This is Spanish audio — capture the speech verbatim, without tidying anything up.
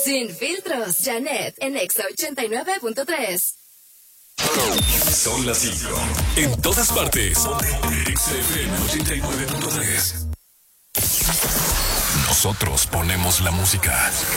Sin filtros, Janet, en Exa ochenta y nueve punto tres. Son las cinco. En todas partes. Exa F M ochenta y nueve punto tres. Nosotros ponemos la música.